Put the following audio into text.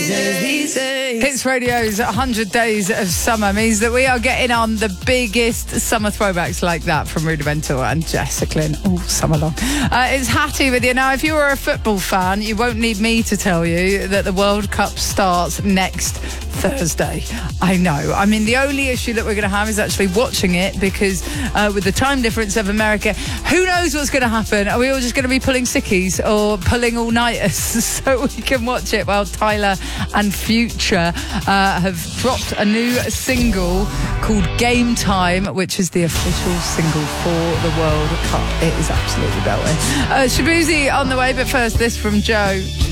Hits Radio's 100 Days of Summer means that we are getting on the biggest summer throwbacks like that from Rudimental and Jessica all summer long. It's Hattie with you. Now, if you are a football fan, you won't need me to tell you that the World Cup starts next Thursday. I know. I mean, the only issue that we're going to have is actually watching it because with the time difference of America, who knows what's going to happen? Are we all just going to be pulling sickies or pulling all-nighters so we can watch it while Tyler and Future have dropped a new single called Game Time, which is the official single for the World Cup. It is absolutely belting. Shabuzi on the way, but first this from Joe.